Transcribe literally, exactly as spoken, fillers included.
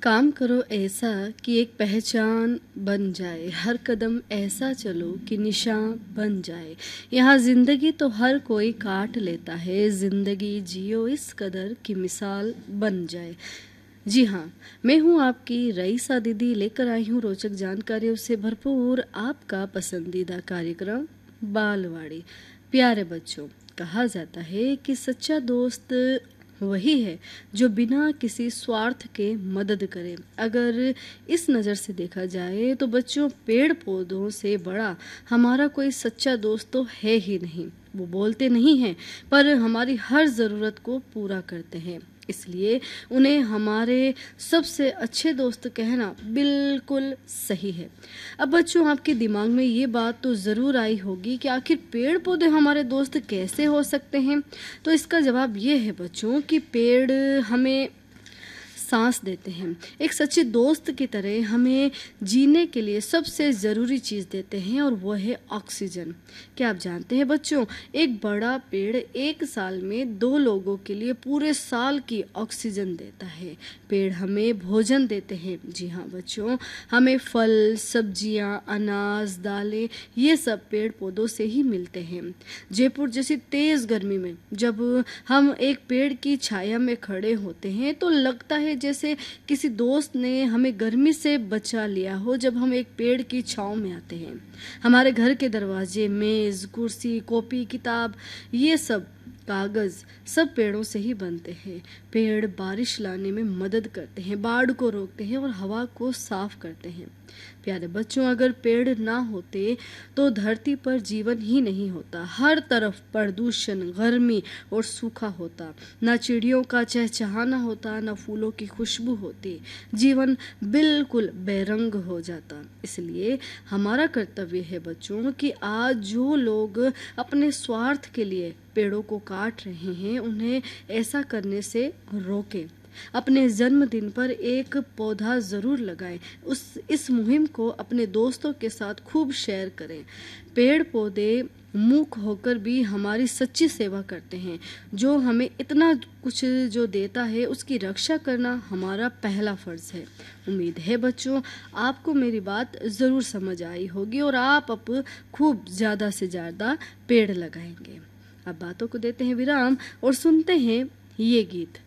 काम करो ऐसा कि एक पहचान बन जाए, हर कदम ऐसा चलो कि निशान बन जाए। यहाँ जिंदगी तो हर कोई काट लेता है, जिंदगी जियो इस कदर कि मिसाल बन जाए। जी हाँ, मैं हूँ आपकी रईसा दीदी, लेकर आई हूँ रोचक जानकारियों से भरपूर आपका पसंदीदा कार्यक्रम बालवाड़ी। प्यारे बच्चों, कहा जाता है कि सच्चा दोस्त वही है जो बिना किसी स्वार्थ के मदद करे। अगर इस नज़र से देखा जाए तो बच्चों, पेड़ पौधों से बड़ा हमारा कोई सच्चा दोस्त तो है ही नहीं। वो बोलते नहीं हैं, पर हमारी हर ज़रूरत को पूरा करते हैं, इसलिए उन्हें हमारे सबसे अच्छे दोस्त कहना बिल्कुल सही है। अब बच्चों, आपके दिमाग में ये बात तो ज़रूर आई होगी कि आखिर पेड़ पौधे हमारे दोस्त कैसे हो सकते हैं। तो इसका जवाब ये है बच्चों कि पेड़ हमें सांस देते हैं, एक सच्चे दोस्त की तरह हमें जीने के लिए सबसे ज़रूरी चीज़ देते हैं, और वो है ऑक्सीजन। क्या आप जानते हैं बच्चों, एक बड़ा पेड़ एक साल में दो लोगों के लिए पूरे साल की ऑक्सीजन देता है। पेड़ हमें भोजन देते हैं। जी हाँ बच्चों, हमें फल, सब्जियां, अनाज, दालें, ये सब पेड़ पौधों से ही मिलते हैं। जयपुर जैसी तेज़ गर्मी में जब हम एक पेड़ की छाया में खड़े होते हैं तो लगता है जैसे किसी दोस्त ने हमें गर्मी से बचा लिया हो। जब हम एक पेड़ की छांव में आते हैं, हमारे घर के दरवाजे, मेज, कुर्सी, कॉपी, किताब, ये सब कागज़ सब पेड़ों से ही बनते हैं। पेड़ बारिश लाने में मदद करते हैं, बाढ़ को रोकते हैं और हवा को साफ करते हैं। प्यारे बच्चों, अगर पेड़ ना होते तो धरती पर जीवन ही नहीं होता। हर तरफ प्रदूषण, गर्मी और सूखा होता। ना चिड़ियों का चहचहाना होता, ना फूलों की खुशबू होती। जीवन बिल्कुल बेरंग हो जाता। इसलिए हमारा कर्तव्य है बच्चों कि आज जो लोग अपने स्वार्थ के लिए पेड़ों को काट रहे हैं, उन्हें ऐसा करने से रोकें। अपने जन्मदिन पर एक पौधा ज़रूर लगाएं। उस इस मुहिम को अपने दोस्तों के साथ खूब शेयर करें। पेड़ पौधे मूक होकर भी हमारी सच्ची सेवा करते हैं। जो हमें इतना कुछ जो देता है, उसकी रक्षा करना हमारा पहला फ़र्ज़ है। उम्मीद है बच्चों, आपको मेरी बात ज़रूर समझ आई होगी और आप अब खूब ज़्यादा से ज़्यादा पेड़ लगाएंगे। अब बातों को देते हैं विराम और सुनते हैं ये गीत।